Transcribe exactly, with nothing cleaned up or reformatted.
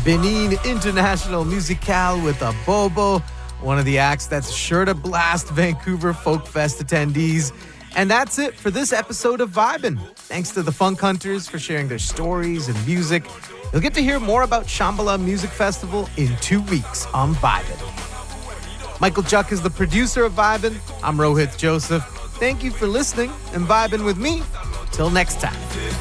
Benin International Musicale with a Bobo, one of the acts that's sure to blast Vancouver Folk Fest attendees. And that's it for this episode of Vibin'. Thanks to the Funk Hunters for sharing their stories and music. You'll get to hear more about Shambhala Music Festival in two weeks on Vibin'. Michael Juck is the producer of Vibin'. I'm Rohit Joseph. Thank you for listening and vibing with me. Till next time.